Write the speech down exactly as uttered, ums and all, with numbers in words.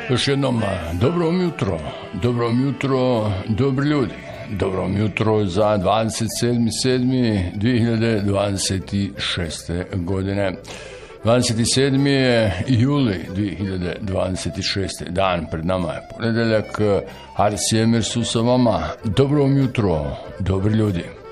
Još jednom, dobro mi jutro, dobro mi jutro, dobri ljudi, dobro mi jutro za dvadeset sedmi sedmi dvije hiljade dvadeset šeste. godine. dvadeset sedmi juli dvije hiljade dvadeset šeste. dan, pred nama je ponedeljak, Aris i Emir su sa vama, dobro mi jutro, dobri ljudi.